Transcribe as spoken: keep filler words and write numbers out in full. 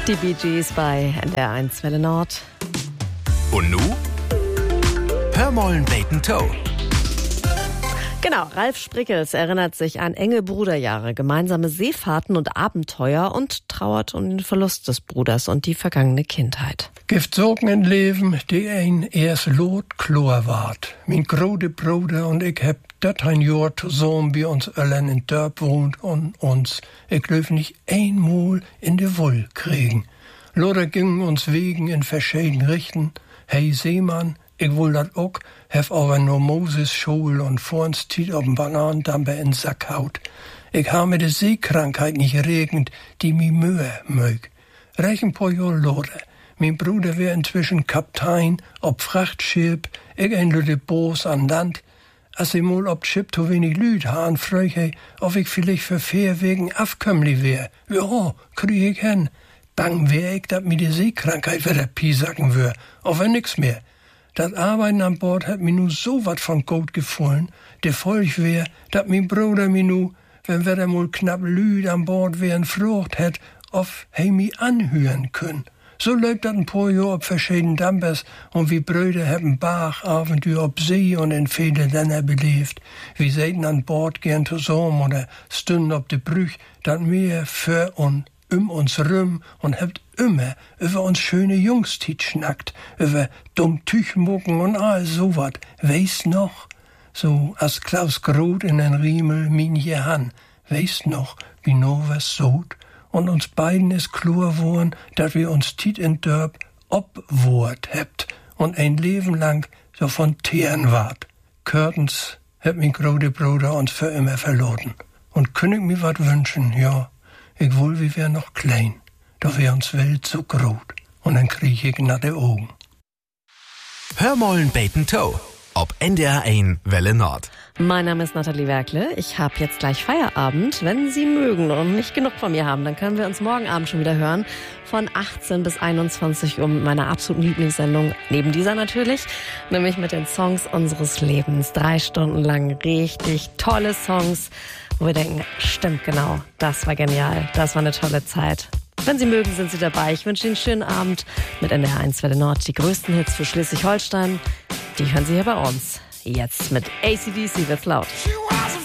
Die Bee Gees bei N D R eins Welle Nord. Und nu? Hör mollen Bacon Toe. Genau, Ralf Sprickels erinnert sich an enge Bruderjahre, gemeinsame Seefahrten und Abenteuer und trauert um den Verlust des Bruders und die vergangene Kindheit. Gibt Sorgen im Leben, die ein erst lot klar ward. Mein großer Bruder und ich hab dat ein Jahr zusammen bei uns allen in Dörp wohnt und uns, ich glaub nicht einmal in de Woll kriegen. Loder gingen uns Wegen in verschiedenen Richten. Hey Seemann, ich will dat auch, hef aber nur Moses Schul und vor uns tiet auf den Bananendamper in Sack haut. Ich ha mir de Seekrankheit nicht regend, die mi Mühe mög. Reich ein paar Jahr loder. Mein Bruder wär inzwischen Kaptein ob Frachtschiff, ich ein lüde Boos an Land. Als ich mal ob Schiff zu wenig Lüd han, freu ich, ob ich vielleicht für vier wegen afkömmli wär. Ja, krieg ich hin. Bang wär ich, dat mir die Seekrankheit wieder piesacken wär, auf ein nix mehr. Das Arbeiten an Bord hat mir nu so wat von Gut gefallen, de Folg wär, dat mein Bruder mir nu, wenn wir da mal knapp Lüd an Bord wären, frucht hätt, auf he mi anhören können. So läuft dat ein paar Jahr ob verschiedenen Dampers und wie Brüder haben Bach, Abenteuer ob See und in viele Länder belebt. Wir säten an Bord gern zusammen oder stünden ob de Brüch, dat mir für und um uns rum und habt immer über uns schöne Jungstiet schnackt, über dumm Tüchmucken und all so wat. Weißt noch? So als Klaus Groth in den Riemel min je han. Weißt noch, wie no was sot? Und uns beiden ist klar worden, dat wir uns tiet in Dörp obwort hebt und ein Leben lang so von Teeren wart. Körtens hat mein großer Bruder uns für immer verloren. Und könnt ich mir wat wünschen, ja. Ich wohl, wie wär noch klein, doch wär uns Welt so groß. Und dann krieg ich natte Augen. Hör mollen Bacon Toe. Ob N D R eins Welle Nord. Mein Name ist Nathalie Werkle. Ich habe jetzt gleich Feierabend. Wenn Sie mögen und nicht genug von mir haben, dann können wir uns morgen Abend schon wieder hören. Von achtzehn bis einundzwanzig Uhr mit meiner absoluten Lieblingssendung. Neben dieser natürlich. Nämlich mit den Songs unseres Lebens. Drei Stunden lang richtig tolle Songs, wo wir denken, stimmt genau, das war genial. Das war eine tolle Zeit. Wenn Sie mögen, sind Sie dabei. Ich wünsche Ihnen einen schönen Abend mit N D R eins Welle Nord. Die größten Hits für Schleswig-Holstein, die hören Sie hier bei uns. Jetzt mit A C D C wird's laut.